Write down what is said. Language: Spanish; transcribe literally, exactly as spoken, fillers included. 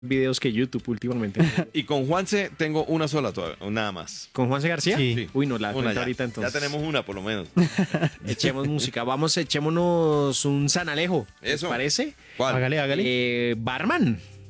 videos que YouTube últimamente. Y con Juanse tengo una sola todavía, nada más. ¿Con Juanse García? Sí. Uy, no, la Una cuento ya. ahorita entonces. Ya tenemos una por lo menos. Echemos música. Vamos, echémonos un San Alejo. ¿Les Eso. parece? ¿Cuál? Hágale, hágale. Eh, Barman.